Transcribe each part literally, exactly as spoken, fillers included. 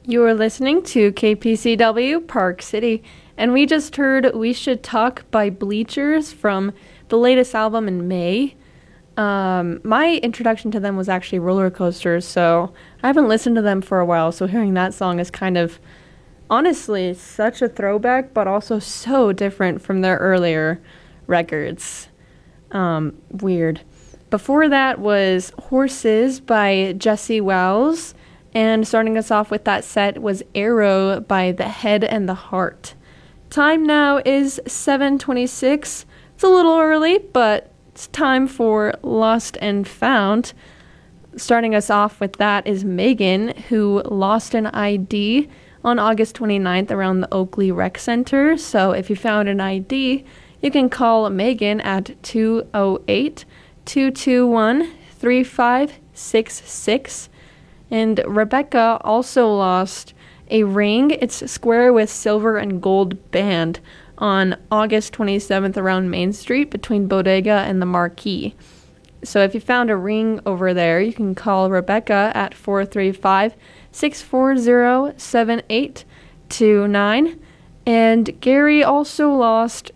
You're listening to K P C W Park City, and we just heard We Should Talk by Bleachers from the latest album in May. Um, my introduction to them was actually Roller Coasters, so I haven't listened to them for a while, so hearing that song is kind of, honestly, such a throwback, but also so different from their earlier records. Um, weird. Before that was Horses by Jesse Wells, and starting us off with that set was Arrow by The Head and the Heart. Time now is seven twenty-six. It's a little early, but it's time for Lost and Found. Starting us off with that is Megan, who lost an I D on August twenty-ninth around the Oakley Rec Center. So if you found an I D, you can call Megan at two oh eight, two two one, three five six six. And Rebecca also lost a ring. It's square with silver and gold band on August twenty-seventh around Main Street between Bodega and the Marquee. So if you found a ring over there, you can call Rebecca at four three five, six four zero, seven eight two nine. And Gary also lost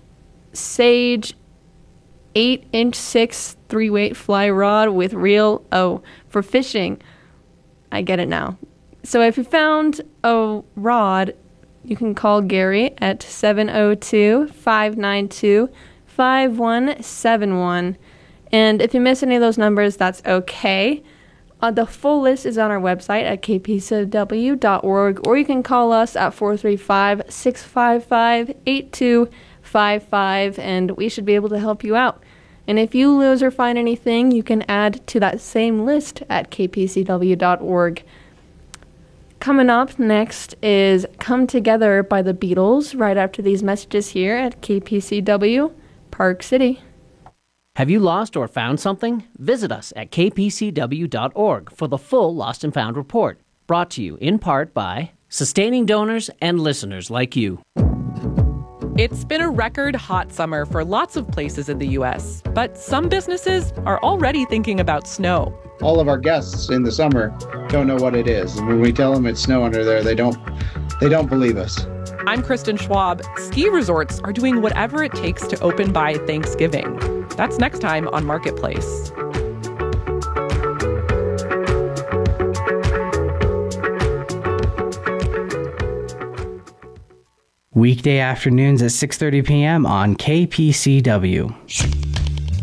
Sage eight inch six three-weight fly rod with reel O for fishing. I get it now. So if you found a rod, you can call Gary at seven oh two, five nine two, five one seven one. And if you miss any of those numbers, that's okay. Uh, the full list is on our website at k p c w dot org, or you can call us at four three five, six five five, eight two five five, and we should be able to help you out. And if you lose or find anything, you can add to that same list at k p c w dot org. Coming up next is Come Together by the Beatles, right after these messages here at K P C W Park City. Have you lost or found something? Visit us at k p c w dot org for the full Lost and Found report, brought to you in part by sustaining donors and listeners like you. It's been a record hot summer for lots of places in the U S, but some businesses are already thinking about snow. All of our guests in the summer don't know what it is. And when we tell them it's snow under there, they don't they don't believe us. I'm Kristen Schwab. Ski resorts are doing whatever it takes to open by Thanksgiving. That's next time on Marketplace. Weekday afternoons at six thirty p.m. on K P C W.